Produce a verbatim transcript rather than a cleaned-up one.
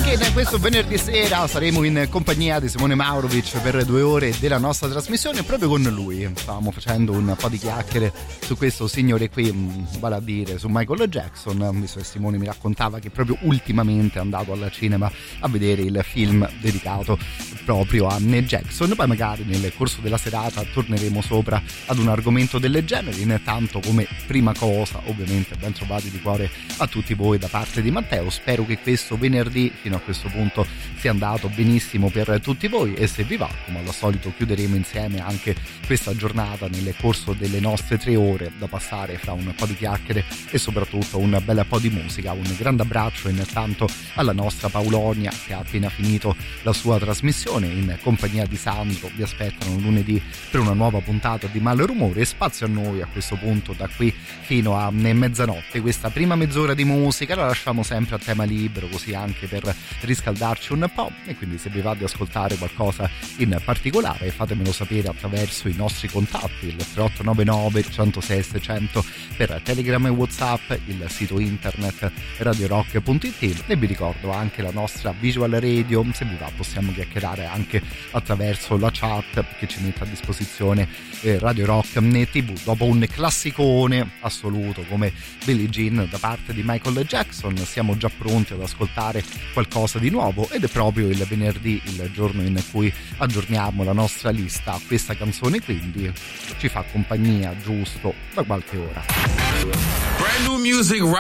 Questo venerdì sera saremo in compagnia di Simone Maurovic per due ore della nostra trasmissione. Proprio con lui stavamo facendo un po' di chiacchiere su questo signore qui, vale a dire su Michael Jackson, visto che Simone mi raccontava che proprio ultimamente è andato al cinema a vedere il film dedicato proprio a Jackson. Poi magari nel corso della serata torneremo sopra ad un argomento del genere. Intanto, come prima cosa, ovviamente ben trovati di cuore a tutti voi da parte di Matteo. Spero che questo venerdì fino a questo punto sia andato benissimo per tutti voi, e se vi va, come al solito, chiuderemo insieme anche questa giornata nel corso delle nostre tre ore da passare fra un po' di chiacchiere e soprattutto un bel po' di musica. Un grande abbraccio intanto alla nostra Paulonia, che ha appena finito la sua trasmissione in compagnia di Sandro. Vi aspettano lunedì per una nuova puntata di Malrumore, e spazio a noi a questo punto da qui fino a mezzanotte. Questa prima mezz'ora di musica la lasciamo sempre a tema libero, così anche per riscaldarci un po', e quindi se vi va di ascoltare qualcosa in particolare fatemelo sapere attraverso i nostri contatti, il tre otto nove nove uno zero sei seicento per Telegram e WhatsApp, il sito internet radio rock punto it, e vi ricordo anche la nostra visual radio. Se vi va possiamo chiacchierare anche attraverso la chat che ci mette a disposizione eh, Radio Rock tivù. Dopo un classicone assoluto come Billie Jean da parte di Michael Jackson, siamo già pronti ad ascoltare qualcosa di nuovo, ed è proprio il venerdì il giorno in cui aggiorniamo la nostra lista. Questa canzone quindi ci fa compagnia giusto da qualche ora. Brand new music